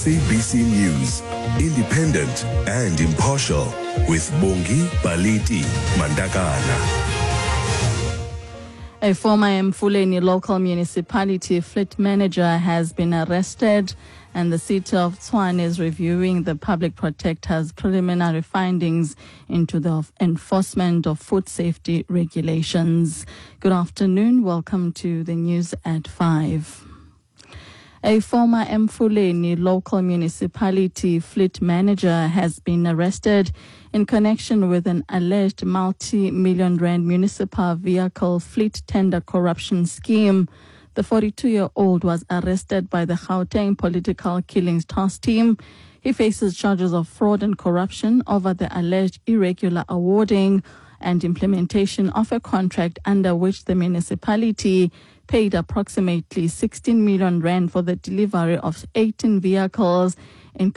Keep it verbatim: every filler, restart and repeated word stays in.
C B C News, independent and impartial, with Bongi Baliti Mandakana. A former Mfuleni local municipality fleet manager has been arrested, and the city of Tshwane is reviewing the public protector's preliminary findings into the enforcement of food safety regulations. Good afternoon. Welcome to the news at five. A former Mfuleni local municipality fleet manager has been arrested in connection with an alleged multi-million rand municipal vehicle fleet tender corruption scheme. The forty-two-year-old was arrested by the Gauteng Political Killings Task Team. He faces charges of fraud and corruption over the alleged irregular awarding and implementation of a contract under which the municipality paid approximately sixteen million rand for the delivery of eighteen vehicles,